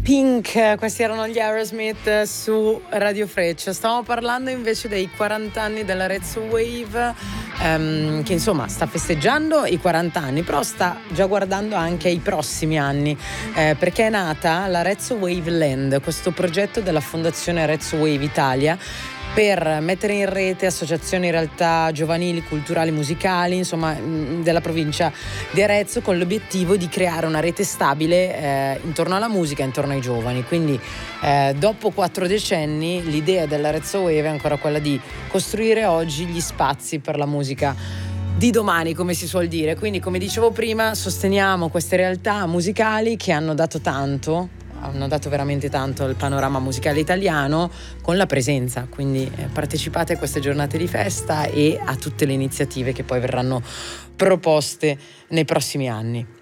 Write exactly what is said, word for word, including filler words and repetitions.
Pink, questi erano gli Aerosmith su Radio Freccia. Stavamo parlando invece dei quaranta anni della Rezzo Wave, ehm, che insomma sta festeggiando i quaranta anni, però sta già guardando anche ai prossimi anni, eh, perché è nata la Rezzo Wave Land, questo progetto della Fondazione Rezzo Wave Italia, per mettere in rete associazioni, realtà giovanili, culturali, musicali, insomma, della provincia di Arezzo, con l'obiettivo di creare una rete stabile eh, intorno alla musica, intorno ai giovani. Quindi eh, dopo quattro decenni l'idea dell'Arezzo Wave è ancora quella di costruire oggi gli spazi per la musica di domani, come si suol dire. Quindi, come dicevo prima, sosteniamo queste realtà musicali che hanno dato tanto, hanno dato veramente tanto al panorama musicale italiano con la presenza. Quindi eh, partecipate a queste giornate di festa e a tutte le iniziative che poi verranno proposte nei prossimi anni.